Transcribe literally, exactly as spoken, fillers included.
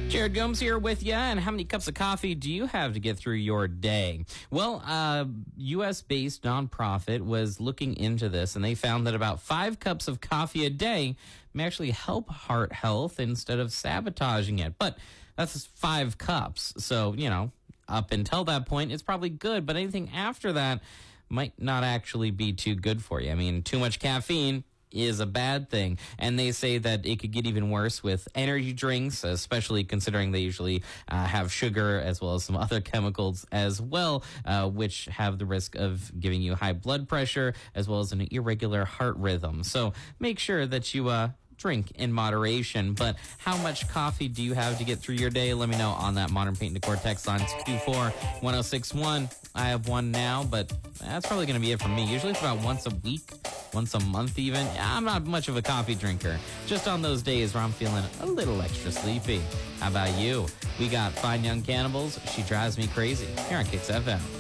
Jared Gomes here with you. And how many cups of coffee do you have to get through your day? Well, a U S-based nonprofit was looking into this, and they found that about five cups of coffee a day may actually help heart health instead of sabotaging it. But that's five cups. So, you know, up until that point, it's probably good. But anything after that might not actually be too good for you. I mean, too much caffeine is a bad thing. And they say that it could get even worse with energy drinks, especially considering they usually uh, have sugar as well as some other chemicals as well, uh, which have the risk of giving you high blood pressure as well as an irregular heart rhythm. So make sure that you uh, drink in moderation. But how much coffee do you have to get through your day? Let me know on that Modern Paint and Decor text line two two four, one oh six one. I have one now, but that's probably going to be it for me. Usually it's about once a week, once a month even. I'm not much of a coffee drinker. Just on those days where I'm feeling a little extra sleepy. How about you? We got Fine Young Cannibals, She Drives Me Crazy, here on Kicks F M.